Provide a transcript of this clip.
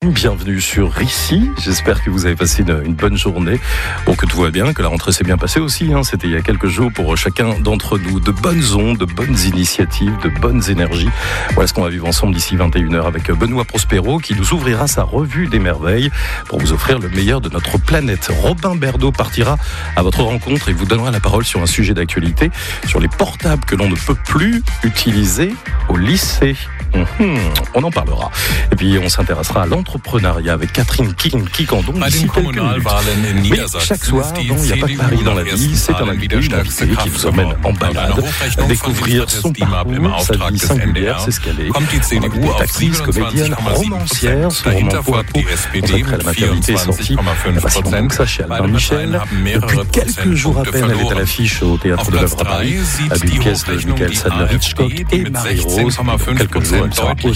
Bienvenue sur Rici. J'espère que vous avez passé une bonne journée. Bon, que tout va bien, que la rentrée s'est bien passée aussi. C'était il y a quelques jours pour chacun d'entre nous. De bonnes ondes, de bonnes initiatives, de bonnes énergies. Voilà ce qu'on va vivre ensemble d'ici 21h avec Benoît Prospero qui nous ouvrira sa revue des merveilles pour vous offrir le meilleur de notre planète. Robin Berdo partira à votre rencontre et vous donnera la parole sur un sujet d'actualité, sur les portables que l'on ne peut plus utiliser au lycée. On en parlera. Et puis on s'intéressera à l'entrepreneuriat avec Catherine Kikandon d'ici quelques minutes. Mais chaque soir, il n'y a pas que Paris dans la vie, c'est un invité qui vous emmène en balade, découvrir son parcours, sa vie singulière, c'est ce qu'elle est. Elle est actrice, comédienne, romancière, son roman Peau à Peau, consacré à la maternité est sorti. Il n'y a pas si longtemps que ça chez Albin Michel. Depuis quelques jours à peine, elle est à l'affiche au Théâtre de l'Œuvre à Paris, à une pièce de Michael Sadler Hitchcock et Marie-Rose. Quelques jours, elle sera